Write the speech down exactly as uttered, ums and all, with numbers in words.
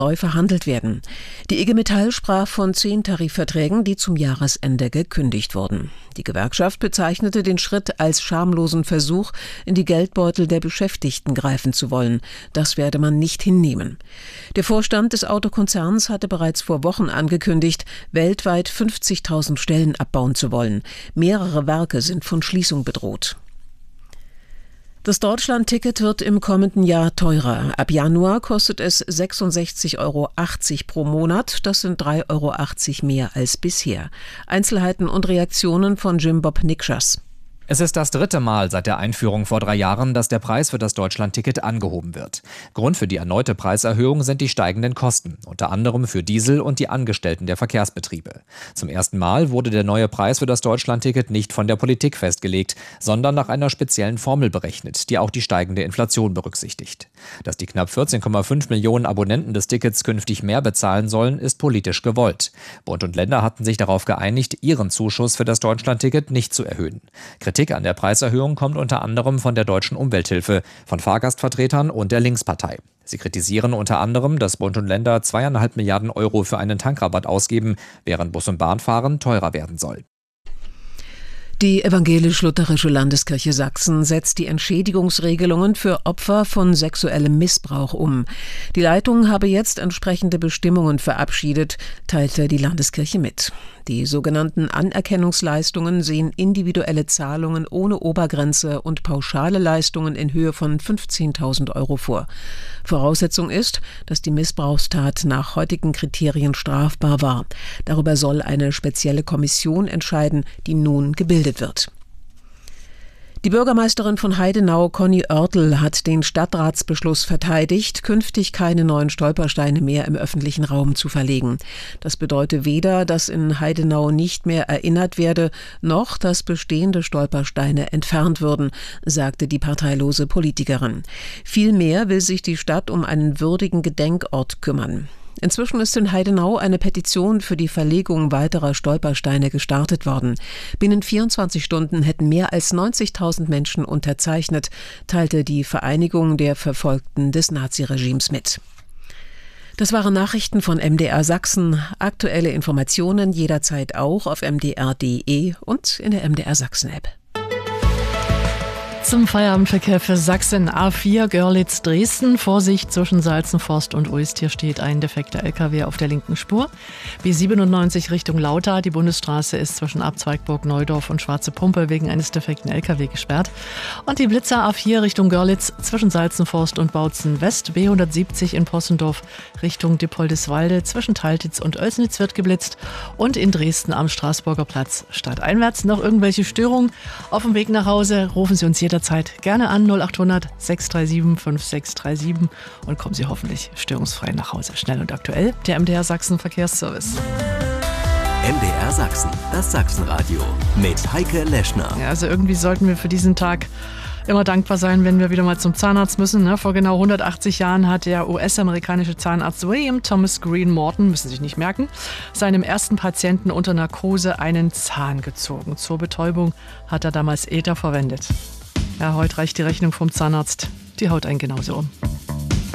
neu verhandelt werden. Die I G Metall sprach von zehn Tarifverträgen, die zum Jahresende gekündigt wurden. Die Gewerkschaft bezeichnete den Schritt als schamlosen Versuch, in die Geldbeutel der Beschäftigten greifen zu wollen. Das werde man nicht hinnehmen. Der Vorstand des Autokonzerns hatte bereits vor Wochen angekündigt, weltweit fünfzigtausend Stellen abbauen zu wollen. Mehrere Werke sind von Schließung bedroht. Das Deutschland-Ticket wird im kommenden Jahr teurer. Ab Januar kostet es sechsundsechzig Euro achtzig pro Monat. Das sind drei Euro achtzig mehr als bisher. Einzelheiten und Reaktionen von Jim Bob Nikschas. Es ist das dritte Mal seit der Einführung vor drei Jahren, dass der Preis für das Deutschland-Ticket angehoben wird. Grund für die erneute Preiserhöhung sind die steigenden Kosten, unter anderem für Diesel und die Angestellten der Verkehrsbetriebe. Zum ersten Mal wurde der neue Preis für das Deutschland-Ticket nicht von der Politik festgelegt, sondern nach einer speziellen Formel berechnet, die auch die steigende Inflation berücksichtigt. Dass die knapp vierzehn Komma fünf Millionen Abonnenten des Tickets künftig mehr bezahlen sollen, ist politisch gewollt. Bund und Länder hatten sich darauf geeinigt, ihren Zuschuss für das Deutschland-Ticket nicht zu erhöhen. Kritik an der Preiserhöhung kommt unter anderem von der Deutschen Umwelthilfe, von Fahrgastvertretern und der Linkspartei. Sie kritisieren unter anderem, dass Bund und Länder zweieinhalb Milliarden Euro für einen Tankrabatt ausgeben, während Bus- und Bahnfahren teurer werden soll. Die evangelisch-lutherische Landeskirche Sachsen setzt die Entschädigungsregelungen für Opfer von sexuellem Missbrauch um. Die Leitung habe jetzt entsprechende Bestimmungen verabschiedet, teilte die Landeskirche mit. Die sogenannten Anerkennungsleistungen sehen individuelle Zahlungen ohne Obergrenze und pauschale Leistungen in Höhe von fünfzehntausend Euro vor. Voraussetzung ist, dass die Missbrauchstat nach heutigen Kriterien strafbar war. Darüber soll eine spezielle Kommission entscheiden, die nun gebildet wird. Die Bürgermeisterin von Heidenau, Conny Oertel, hat den Stadtratsbeschluss verteidigt, künftig keine neuen Stolpersteine mehr im öffentlichen Raum zu verlegen. Das bedeutet weder, dass in Heidenau nicht mehr erinnert werde, noch dass bestehende Stolpersteine entfernt würden, sagte die parteilose Politikerin. Vielmehr will sich die Stadt um einen würdigen Gedenkort kümmern. Inzwischen ist in Heidenau eine Petition für die Verlegung weiterer Stolpersteine gestartet worden. Binnen vierundzwanzig Stunden hätten mehr als neunzigtausend Menschen unterzeichnet, teilte die Vereinigung der Verfolgten des Naziregimes mit. Das waren Nachrichten von M D R Sachsen. Aktuelle Informationen jederzeit auch auf m d r punkt d e und in der M D R Sachsen-App. Zum Feierabendverkehr für Sachsen A vier Görlitz-Dresden. Vorsicht zwischen Salzenforst und Uist. Hier steht ein defekter L K W auf der linken Spur. B siebenundneunzig Richtung Lauter. Die Bundesstraße ist zwischen Abzweigburg, Neudorf und Schwarze Pumpe wegen eines defekten L K W gesperrt. Und die Blitzer A vier Richtung Görlitz zwischen Salzenforst und Bautzen West. B hundertsiebzig in Possendorf Richtung Dippoldiswalde zwischen Taltitz und Oelsnitz wird geblitzt. Und in Dresden am Straßburger Platz stadteinwärts. Noch irgendwelche Störungen auf dem Weg nach Hause? Rufen Sie uns jederzeit gerne an null achthundert sechs drei sieben fünf sechs drei sieben und kommen Sie hoffentlich störungsfrei nach Hause. Schnell und aktuell, der M D R Sachsen Verkehrsservice. M D R Sachsen, das Sachsenradio mit Heike Leschner. Ja, also irgendwie sollten wir für diesen Tag immer dankbar sein, wenn wir wieder mal zum Zahnarzt müssen. Ne? Vor genau hundertachtzig Jahren hat der U S-amerikanische Zahnarzt William Thomas Green Morton, müssen Sie sich nicht merken, seinem ersten Patienten unter Narkose einen Zahn gezogen. Zur Betäubung hat er damals Ether verwendet. Ja, heute reicht die Rechnung vom Zahnarzt. Die haut einen genauso um.